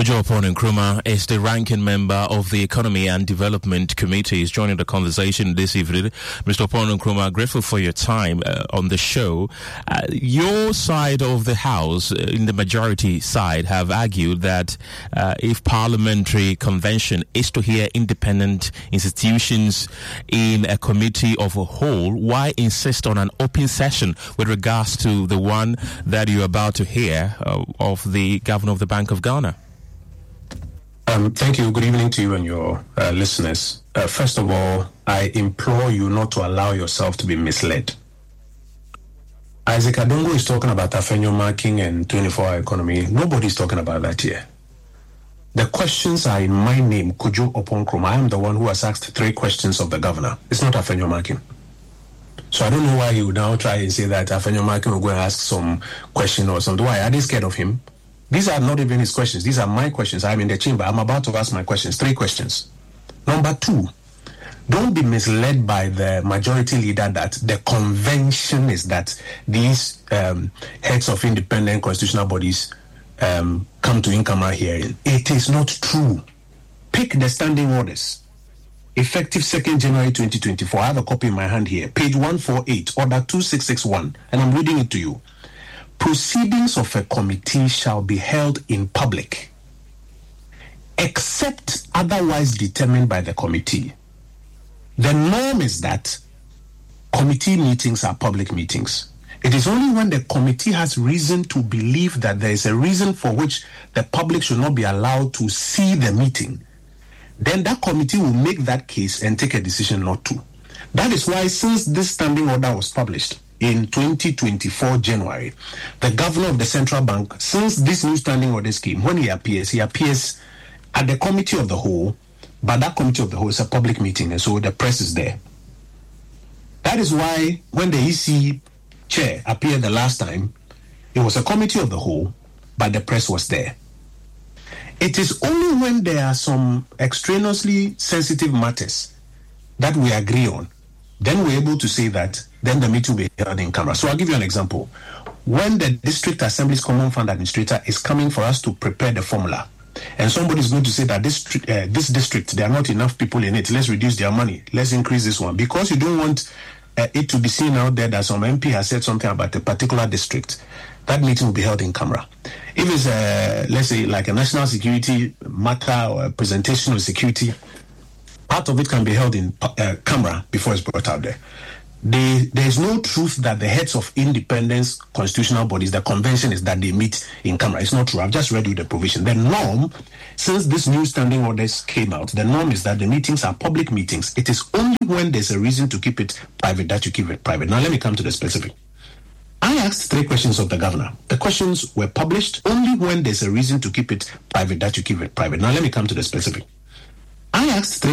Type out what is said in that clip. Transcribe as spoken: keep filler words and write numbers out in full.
Kojo Opono Nkrumah is the ranking member of the Economy and Development Committee. He's joining the conversation this evening. Mister Opono Nkrumah, grateful for your time uh, on the show. Uh, your side of the House, uh, in the majority side, have argued that uh, if parliamentary convention is to hear independent institutions in a committee of a whole, why insist on an open session with regards to the one that you're about to hear uh, of the Governor of the Bank of Ghana? Um, thank you. Good evening to you and your uh, listeners. Uh, first of all, I implore you not to allow yourself to be misled. Isaac Adongo is talking about Afenyo marking and twenty-four hour economy. Nobody's talking about that here. The questions are in my name, Kojo Opono Nkrumah. I am the one who has asked three questions of the governor. It's not Afenyo marking. So I don't know why he would now try and say that Afenyo marking will go and ask some question or something. Why? Are they scared of him? These are not even his questions. These are my questions. I'm in the chamber. I'm about to ask my questions. Three questions. Number two, don't be misled by the majority leader that the convention is that these um, heads of independent constitutional bodies um, come to in-camera hearing. It is not true. Pick the standing orders. Effective second January twenty twenty-four. I have a copy in my hand here. Page one forty-eight, order two six six one. And I'm reading it to you. Proceedings of a committee shall be held in public, except otherwise determined by the committee. The norm is that committee meetings are public meetings. It is only when the committee has reason to believe that there is a reason for which the public should not be allowed to see the meeting, then that committee will make that case and take a decision not to. That is why, since this standing order was published in twenty twenty-four January, the governor of the central bank, since this new standing order came, when he appears, he appears at the committee of the whole, but that committee of the whole is a public meeting, and so the press is there. That is why when the E C chair appeared the last time, it was a committee of the whole, but the press was there. It is only when there are some extraneously sensitive matters that we agree on, then we're able to say that then the meeting will be held in camera. So I'll give you an example. When the District Assembly's Common Fund Administrator is coming for us to prepare the formula, and somebody is going to say that this uh, this district, there are not enough people in it, let's reduce their money, let's increase this one, because you don't want uh, it to be seen out there that some M P has said something about a particular district, that meeting will be held in camera. If it's, uh, let's say, like a national security matter or a presentation of security, part of it can be held in uh, camera before it's brought out there. They, there is no truth that the heads of independent constitutional bodies, the convention is that they meet in camera. It's not true. I've just read you the provision. The norm, since this new standing orders came out, the norm is that the meetings are public meetings. It is only when there's a reason to keep it private that you keep it private. Now let me come to the specific. I asked three questions of the governor. The questions were published only when there's a reason to keep it private that you keep it private. Now let me come to the specific. I asked three